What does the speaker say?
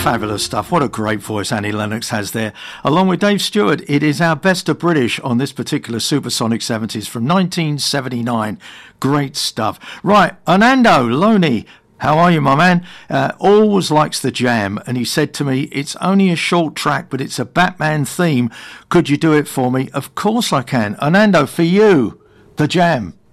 Fabulous stuff. What a great voice Annie Lennox has there. Along with Dave Stewart, it is our best of British on this particular Supersonic 70s from 1979. Great stuff. Right, Anando Loney. How are you, my man? Always likes the Jam, and he said to me, it's only a short track, but it's a Batman theme. Could you do it for me? Of course I can. Anando, for you, the Jam.